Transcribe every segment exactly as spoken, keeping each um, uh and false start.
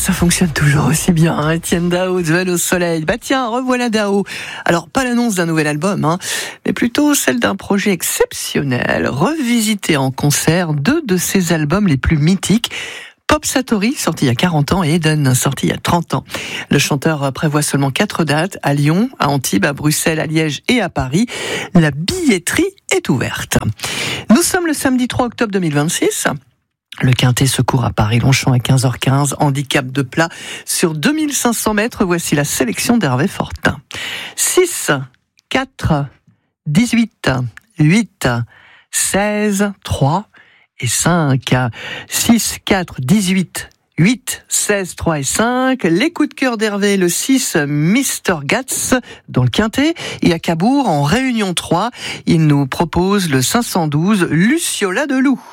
ça fonctionne toujours aussi bien, hein. Étienne Dao, Duel au soleil. Bah tiens, revoilà Dao. Alors, pas l'annonce d'un nouvel album, hein, mais plutôt celle d'un projet exceptionnel, revisité en concert deux de ses albums les plus mythiques. Pop Satori, sorti il y a quarante ans, et Eden, sorti il y a trente ans. Le chanteur prévoit seulement quatre dates, à Lyon, à Antibes, à Bruxelles, à Liège et à Paris. La billetterie est ouverte. Nous sommes le samedi trois octobre deux mille vingt-six. Le Quintet se court à Paris-Longchamp à quinze heures quinze, handicap de plat sur deux mille cinq cents mètres. Voici la sélection d'Hervé Fortin. six, quatre, dix-huit, huit, seize, trois et cinq. six, quatre, dix-huit, huit, seize, trois et cinq. Les coups de cœur d'Hervé, le six, mister Gats, dans le Quintet. Et à Cabourg, en Réunion trois, il nous propose le cinq cent douze, Luciola de Loup.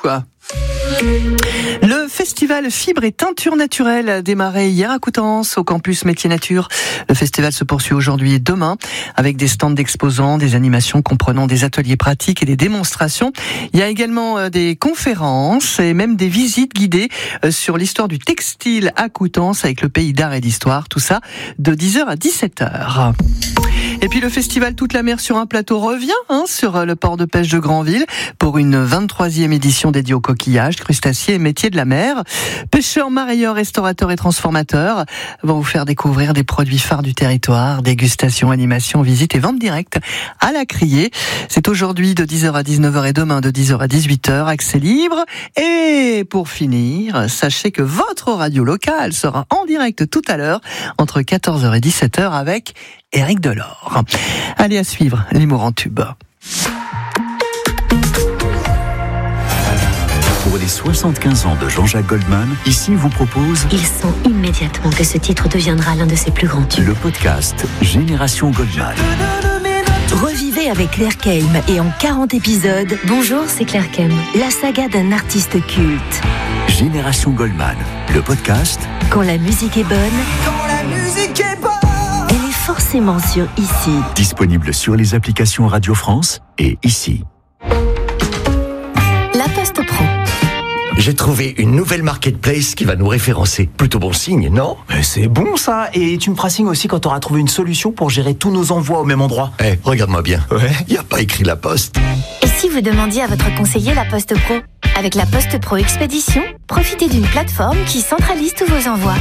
Le festival Fibre et Teinture Naturelle a démarré hier à Coutances, au campus Métiers Nature. Le festival se poursuit aujourd'hui et demain, avec des stands d'exposants, des animations comprenant des ateliers pratiques et des démonstrations. Il y a également des conférences et même des visites guidées sur l'histoire du textile à Coutances, avec le pays d'art et d'histoire. Tout ça de dix heures à dix-sept heures. Et puis le festival Toute la mer sur un plateau revient hein, sur le port de pêche de Granville pour une vingt-troisième édition dédiée aux coquillages, crustacés et métiers de la mer. Pêcheurs, marailleurs, restaurateurs et transformateurs vont vous faire découvrir des produits phares du territoire, dégustation, animation, visite et vente directe à la criée. C'est aujourd'hui de dix heures à dix-neuf heures et demain de dix heures à dix-huit heures, accès libre. Et pour finir, sachez que votre radio locale sera en direct tout à l'heure entre quatorze heures et dix-sept heures avec Éric Delors. Allez, à suivre, l'humour en tube. Pour les soixante-quinze ans de Jean-Jacques Goldman, ici vous propose... Il sent immédiatement que ce titre deviendra l'un de ses plus grands tubes. Le podcast Génération Goldman. Revivez avec Claire Keim et en quarante épisodes... Bonjour, c'est Claire Keim. La saga d'un artiste culte. Génération Goldman, le podcast... Quand la musique est bonne... Quand la musique est bonne... Elle est forcément sur Ici. Disponible sur les applications Radio France et Ici. La Poste Pro. J'ai trouvé une nouvelle marketplace qui va nous référencer. Plutôt bon signe, non ? Mais c'est bon ça. Et tu me feras signe aussi quand tu auras trouvé une solution pour gérer tous nos envois au même endroit. Eh, hey, regarde-moi bien. Ouais. Il n'y a pas écrit La Poste. Et si vous demandiez à votre conseiller La Poste Pro ? Avec La Poste Pro Expédition, profitez d'une plateforme qui centralise tous vos envois.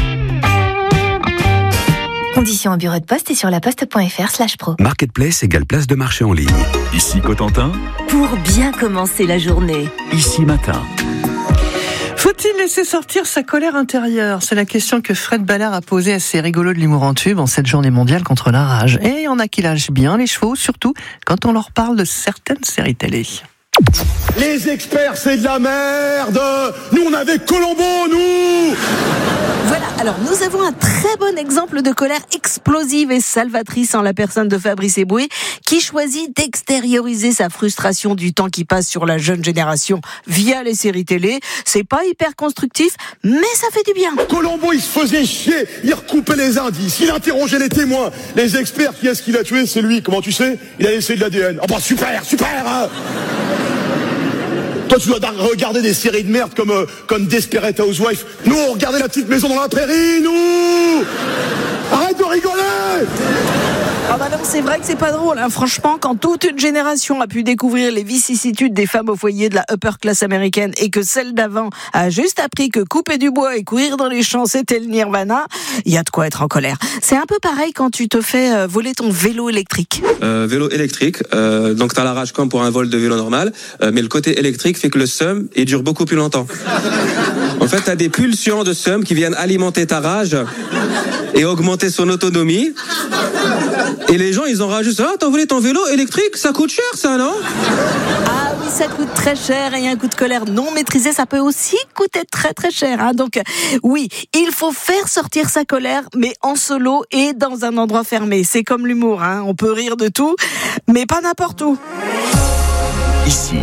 Conditions en bureau de poste et sur laposte.fr slash pro. Marketplace égale place de marché en ligne. Ici Cotentin. Pour bien commencer la journée. Ici Matin. Faut-il laisser sortir sa colère intérieure ? C'est la question que Fred Ballard a posée à ses rigolos de l'humour en tube en cette journée mondiale contre la rage. Et il y en a qui lâchent bien les chevaux, surtout quand on leur parle de certaines séries télé. Les experts, c'est de la merde. Nous, on avait Colombo, nous. Voilà, alors nous avons un très bon exemple de colère explosive et salvatrice en la personne de Fabrice Eboué, qui choisit d'extérioriser sa frustration du temps qui passe sur la jeune génération via les séries télé. C'est pas hyper constructif, mais ça fait du bien. Colombo, il se faisait chier, il recoupait les indices, il interrogeait les témoins. Les experts, qui est-ce qu'il a tué ? C'est lui. Comment tu sais ? Il a laissé de l'A D N. Ah bah super, super hein. Toi, tu dois regarder des séries de merde comme, euh, comme Desperate Housewives. Nous, on regardait La Petite Maison dans la Prairie, nous. Arrête de rigoler. Ah bah non, c'est vrai que c'est pas drôle, hein. Franchement, quand toute une génération a pu découvrir les vicissitudes des femmes au foyer de la upper class américaine et que celle d'avant a juste appris que couper du bois et courir dans les champs c'était le nirvana, il y a de quoi être en colère. C'est un peu pareil quand tu te fais euh, voler ton vélo électrique. Euh, vélo électrique, euh, donc t'as la rage comme pour un vol de vélo normal, euh, mais le côté électrique fait que le seum il dure beaucoup plus longtemps. En fait, t'as des pulsions de seum qui viennent alimenter ta rage et augmenter son autonomie. Et les gens, ils ont rajouté, ah, t'as volé ton vélo électrique, ça coûte cher, ça, non ? Ah oui, ça coûte très cher et un coup de colère non maîtrisé, ça peut aussi coûter très très cher. Hein. Donc oui, il faut faire sortir sa colère, mais en solo et dans un endroit fermé. C'est comme l'humour, hein. On peut rire de tout, mais pas n'importe où. Ici.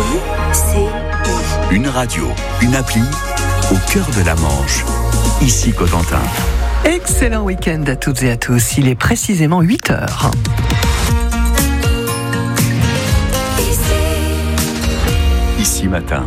I-C-I. Une radio, une appli, au cœur de la Manche. Ici Cotentin. Excellent week-end à toutes et à tous. Il est précisément huit heures. Ici Matin.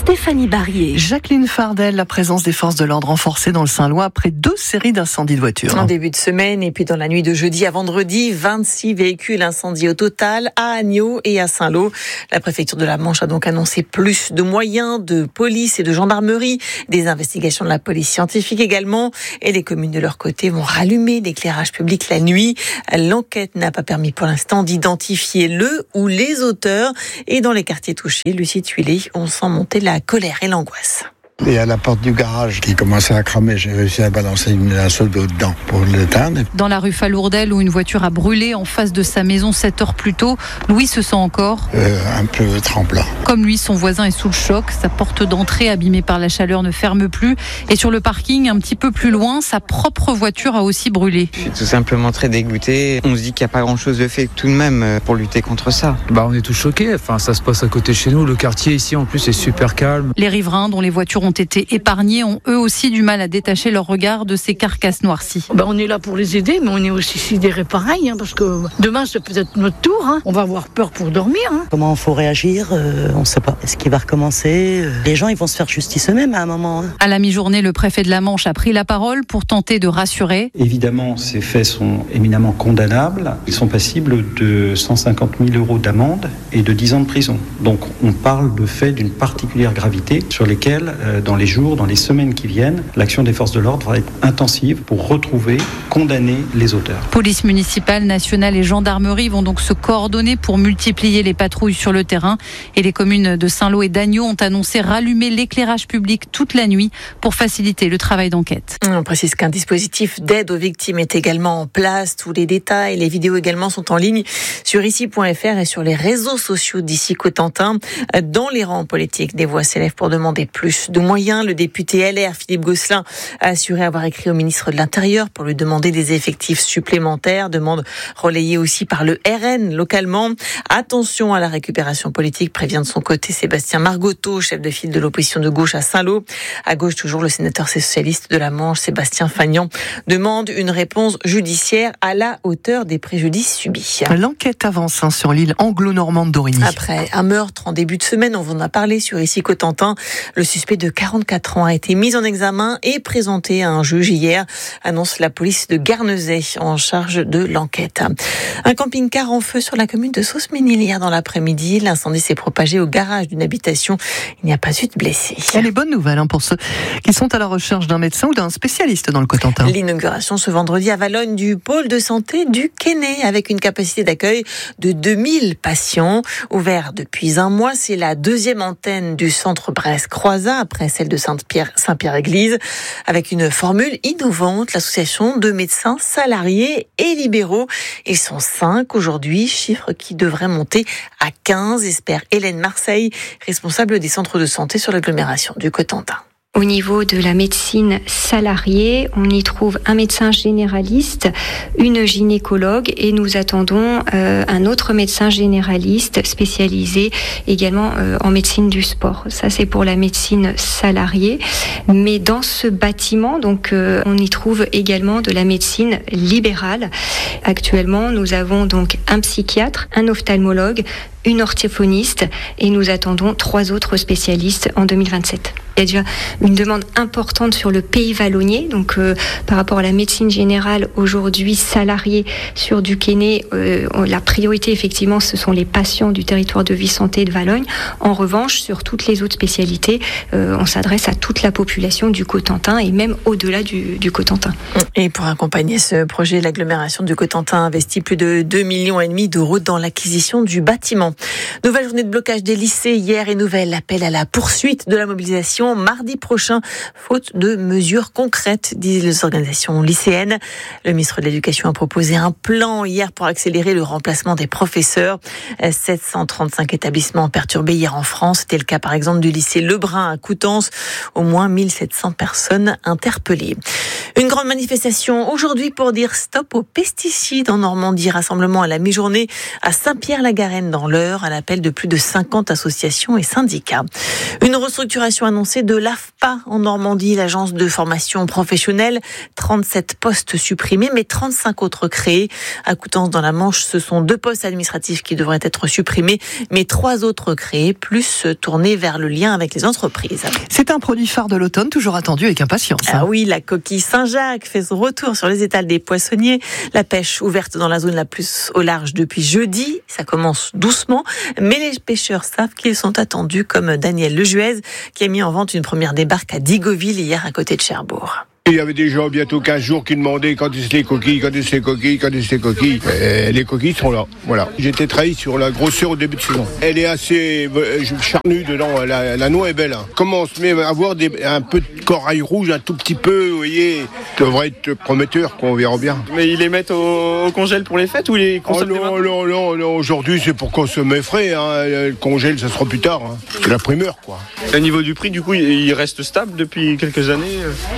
Stéphanie Barrier. Jacqueline Fardel, la présence des forces de l'ordre renforcée dans le Saint-Lois après deux séries d'incendies de voitures. En début de semaine et puis dans la nuit de jeudi à vendredi, vingt-six véhicules incendiés au total à Agneaux et à Saint-Lô. La préfecture de la Manche a donc annoncé plus de moyens de police et de gendarmerie, des investigations de la police scientifique également, et les communes de leur côté vont rallumer l'éclairage public la nuit. L'enquête n'a pas permis pour l'instant d'identifier le ou les auteurs, et dans les quartiers touchés, Lucie Tuilé, on sent monter la colère et l'angoisse. Et à la porte du garage qui commençait à cramer, j'ai réussi à balancer une, un seau d'eau dedans pour l'éteindre. Dans la rue Falourdel, où une voiture a brûlé en face de sa maison sept heures plus tôt, Louis se sent encore euh, un peu tremblant. Comme lui, son voisin est sous le choc. Sa porte d'entrée, abîmée par la chaleur, ne ferme plus. Et sur le parking, un petit peu plus loin, sa propre voiture a aussi brûlé. Je suis tout simplement très dégoûté. On se dit qu'il n'y a pas grand-chose de fait tout de même pour lutter contre ça. Bah, on est tous choqués. Enfin, ça se passe à côté de chez nous. Le quartier ici, en plus, est super calme. Les riverains, dont les voitures ont été épargnés, ont eux aussi du mal à détacher leur regard de ces carcasses noircies. Ben on est là pour les aider, mais on est aussi sidérés pareil, hein, parce que demain c'est peut-être notre tour. Hein. On va avoir peur pour dormir. Hein. Comment il faut réagir euh, On ne sait pas. Est-ce qu'il va recommencer euh, Les gens, ils vont se faire justice eux-mêmes à un moment. Hein. À la mi-journée, le préfet de la Manche a pris la parole pour tenter de rassurer. Évidemment, ces faits sont éminemment condamnables. Ils sont passibles de cent cinquante mille euros d'amende et de dix ans de prison. Donc on parle de faits d'une particulière gravité sur lesquels, euh, dans les jours, dans les semaines qui viennent, l'action des forces de l'ordre va être intensive pour retrouver, condamner les auteurs. Police municipale, nationale et gendarmerie vont donc se coordonner pour multiplier les patrouilles sur le terrain. Et les communes de Saint-Lô et d'Agneaux ont annoncé rallumer l'éclairage public toute la nuit pour faciliter le travail d'enquête. On précise qu'un dispositif d'aide aux victimes est également en place. Tous les détails, les vidéos également sont en ligne sur ici point f r et sur les réseaux sociaux d'Ici Cotentin. Dans les rangs politiques, des voix s'élèvent pour demander plus de moyens. Le député L R, Philippe Gosselin, a assuré avoir écrit au ministre de l'Intérieur pour lui demander des effectifs supplémentaires, demande relayée aussi par le R N localement. Attention à la récupération politique, prévient de son côté Sébastien Margoteau, chef de file de l'opposition de gauche à Saint-Lô. À gauche, toujours, le sénateur socialiste de la Manche, Sébastien Fagnan, demande une réponse judiciaire à la hauteur des préjudices subis. L'enquête avance hein, sur l'île anglo-normande d'Aurigny. Après un meurtre en début de semaine, on vous en a parlé sur Ici Cotentin, le suspect de quarante-quatre ans a été mis en examen et présenté à un juge hier, annonce la police de Guernesey en charge de l'enquête. Un camping-car en feu sur la commune de Sausménil hier dans l'après-midi. L'incendie s'est propagé au garage d'une habitation. Il n'y a pas eu de blessés. Il y a les bonnes nouvelles hein, pour ceux qui sont à la recherche d'un médecin ou d'un spécialiste dans le Cotentin. L'inauguration ce vendredi à Valognes du pôle de santé du Quesnay avec une capacité d'accueil de deux mille patients. Ouvert depuis un mois, c'est la deuxième antenne du centre Brest-Croizat après celle de Saint-Pierre, Saint-Pierre-Église, avec une formule innovante, l'association de médecins salariés et libéraux. Ils sont cinq aujourd'hui, chiffre qui devrait monter à quinze, espère Hélène Marseille, responsable des centres de santé sur l'agglomération du Cotentin. Au niveau de la médecine salariée, on y trouve un médecin généraliste, une gynécologue et nous attendons euh, un autre médecin généraliste spécialisé également euh, en médecine du sport. Ça, c'est pour la médecine salariée. Mais dans ce bâtiment, donc, euh, on y trouve également de la médecine libérale. Actuellement, nous avons donc un psychiatre, un ophtalmologue, une orthophoniste et nous attendons trois autres spécialistes en deux mille vingt-sept. Il y a déjà une demande importante sur le pays vallonnier, donc euh, par rapport à la médecine générale aujourd'hui salariée sur du Quesnay, euh, la priorité effectivement ce sont les patients du territoire de vie santé de Valognes. En revanche, sur toutes les autres spécialités, euh, on s'adresse à toute la population du Cotentin et même au-delà du, du Cotentin. Et pour accompagner ce projet, l'agglomération du Cotentin investit plus de deux millions et demi d'euros dans l'acquisition du bâtiment. Nouvelle journée de blocage des lycées hier et nouvel appel à la poursuite de la mobilisation mardi prochain, faute de mesures concrètes, disent les organisations lycéennes. Le ministre de l'Éducation a proposé un plan hier pour accélérer le remplacement des professeurs. sept cent trente-cinq établissements perturbés hier en France. C'était le cas par exemple du lycée Lebrun à Coutances. Au moins mille sept cents personnes interpellées. Une grande manifestation aujourd'hui pour dire stop aux pesticides en Normandie. Rassemblement à la mi-journée à Saint-Pierre-la-Garenne dans l'Eure, à l'appel de plus de cinquante associations et syndicats. Une restructuration annoncée de l'A F P A en Normandie, l'agence de formation professionnelle. trente-sept postes supprimés, mais trente-cinq autres créés. À Coutances dans la Manche, ce sont deux postes administratifs qui devraient être supprimés, mais trois autres créés, plus tournés vers le lien avec les entreprises. C'est un produit phare de l'automne, toujours attendu avec impatience. Ah oui, la coquille Saint-Jacques fait son retour sur les étals des poissonniers. La pêche ouverte dans la zone la plus au large depuis jeudi. Ça commence doucement, mais les pêcheurs savent qu'ils sont attendus, comme Daniel Lejuez, qui a mis en vente une première débarque à Digoville hier à côté de Cherbourg. Il y avait déjà bientôt quinze jours qui demandaient quand est-ce les coquilles, quand est-ce les coquilles, quand est-ce les coquilles. Et les coquilles sont là, voilà. J'étais trahi sur la grosseur au début de saison. Elle est assez euh, charnue dedans, la, la noix est belle. Hein. Commence même à avoir des, un peu de corail rouge, un tout petit peu, vous voyez. Ça devrait être prometteur, quoi, on verra bien. Mais ils les mettent au, au congèle pour les fêtes ou ils les consomment? Oh non, non, non, non, aujourd'hui c'est pour consommer frais. Hein. Le congèle, ça sera plus tard. Hein. C'est la primeur, quoi. Au niveau du prix, du coup, il reste stable depuis quelques années.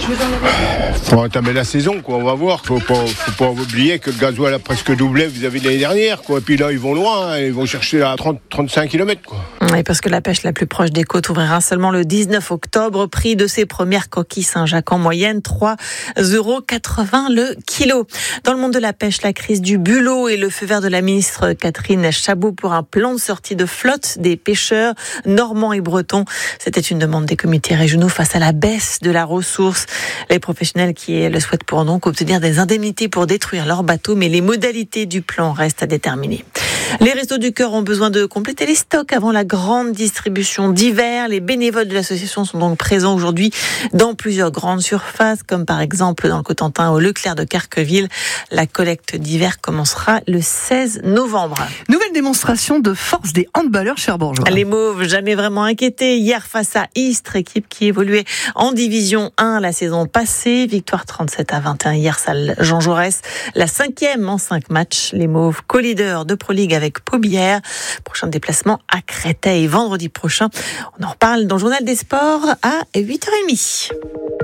Faut entamer la saison, quoi, on va voir. Faut pas, faut pas oublier que le gasoil a presque doublé vis-à-vis de l'année dernière, quoi. Et puis là, ils vont loin, hein. Ils vont chercher à trente à trente-cinq kilomètres, quoi. Et parce que la pêche la plus proche des côtes ouvrira seulement le dix-neuf octobre. Prix de ces premières coquilles Saint-Jacques en moyenne, trois euros quatre-vingts le kilo. Dans le monde de la pêche, la crise du bulot et le feu vert de la ministre Catherine Chabot pour un plan de sortie de flotte des pêcheurs normands et bretons. C'était une demande des comités régionaux face à la baisse de la ressource. Les professionnels qui le souhaitent pourront donc obtenir des indemnités pour détruire leurs bateaux, mais les modalités du plan restent à déterminer. Les Restos du Cœur ont besoin de compléter les stocks avant la grande distribution d'hiver. Les bénévoles de l'association sont donc présents aujourd'hui dans plusieurs grandes surfaces, comme par exemple dans le Cotentin au Leclerc de Carqueville. La collecte d'hiver commencera le seize novembre. Nouvelle démonstration de force des handballeurs cherbourgeois. Les Mauves, jamais vraiment inquiétés hier face à Istres, équipe qui évoluait en division un la saison passée. Victoire trente-sept à vingt et un hier, salle Jean Jaurès. La cinquième en cinq matchs. Les Mauves, co-leader de Pro League avec Paubière. Prochain déplacement à Créteil vendredi prochain. On en reparle dans le journal des sports à huit heures trente.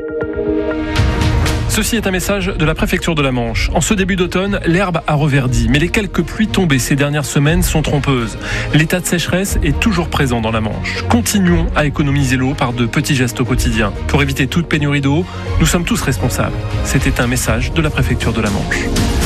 Ceci est un message de la préfecture de la Manche. En ce début d'automne, l'herbe a reverdi, mais les quelques pluies tombées ces dernières semaines sont trompeuses. L'état de sécheresse est toujours présent dans la Manche. Continuons à économiser l'eau par de petits gestes au quotidien. Pour éviter toute pénurie d'eau, nous sommes tous responsables. C'était un message de la préfecture de la Manche.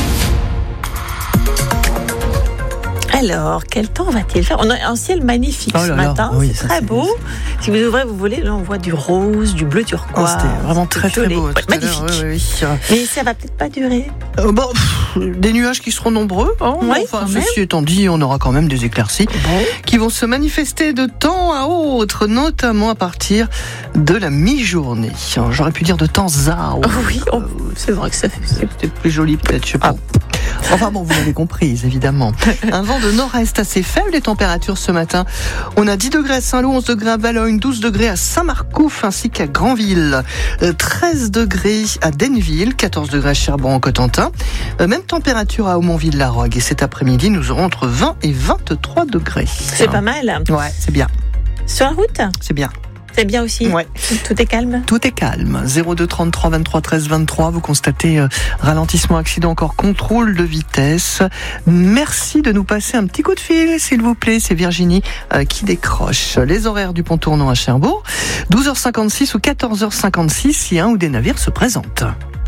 Alors, quel temps va-t-il faire? On a un ciel magnifique oh là ce là, matin, oui, c'est très c'est, beau. C'est... Si vous ouvrez, vous voulez, là on voit du rose, du bleu turquoise. Oh, c'était vraiment très très beau. Ouais, magnifique. Oui, oui. Mais ça va peut-être pas durer. Euh, bon, pff, des nuages qui seront nombreux. Hein, ouais, enfin, ceci étant dit, on aura quand même des éclaircies bon. qui vont se manifester de temps à autre, notamment à partir de la mi-journée. J'aurais pu dire de temps à autre. Oh oui, oh, c'est vrai que ça fait. C'est peut-être plus joli, peut-être, je sais pas. Ah. Enfin bon, vous l'avez compris, évidemment. Un vent de nord-est assez faible. Les températures ce matin, on a dix degrés à Saint-Lô, onze degrés à Valognes, douze degrés à Saint-Marcouf ainsi qu'à Granville, treize degrés à Denneville, quatorze degrés à Cherbourg en Cotentin, même température à Aumonville-la-Rogue. Et cet après-midi, nous aurons entre vingt et vingt-trois degrés. C'est pas mal. Ouais, c'est bien. Sur la route ? C'est bien. C'est bien aussi. Ouais. Tout est calme. Tout est calme. zéro deux trente-trois vingt-trois treize vingt-trois. Vous constatez euh, ralentissement, accident, encore contrôle de vitesse. Merci de nous passer un petit coup de fil, s'il vous plaît. C'est Virginie euh, qui décroche. Les horaires du pont tournant à Cherbourg. douze heures cinquante-six ou quatorze heures cinquante-six si un ou des navires se présentent.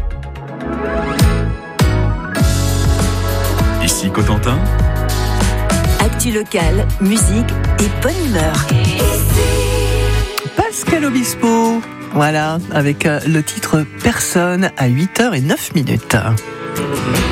Ici Cotentin. Actu locale, musique et bonne humeur. Pascal Obispo, voilà, avec le titre Personne à huit heures zéro neuf minutes.